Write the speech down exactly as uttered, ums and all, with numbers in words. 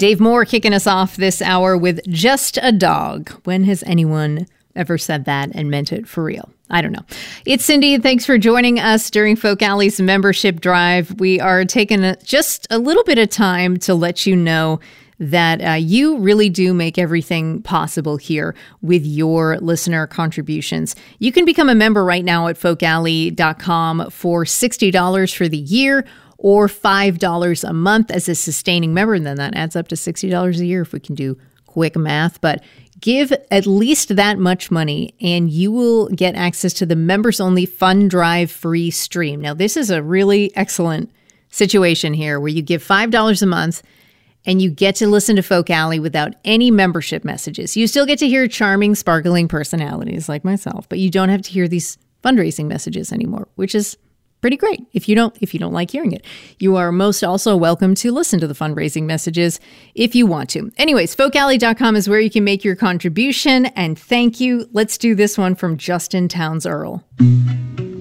Dave Moore kicking us off this hour with Just a Dog. When has anyone ever said that and meant it for real? I don't know. It's Cindy. Thanks for joining us during Folk Alley's membership drive. We are taking a, just a little bit of time to let you know that uh, you really do make everything possible here with your listener contributions. You can become a member right now at folk alley dot com for sixty dollars for the year or five dollars a month as a sustaining member. And then that adds up to sixty dollars a year if we can do quick math. But give at least that much money and you will get access to the members-only Fun Drive free stream. Now, this is a really excellent situation here where you give five dollars a month and you get to listen to Folk Alley without any membership messages. You still get to hear charming, sparkling personalities like myself, but you don't have to hear these fundraising messages anymore, which is pretty great if you don't if you don't like hearing it. You are most also welcome to listen to the fundraising messages if you want to. Anyways, folk alley dot com is where you can make your contribution, and thank you. Let's do this one from Justin Towns Earl.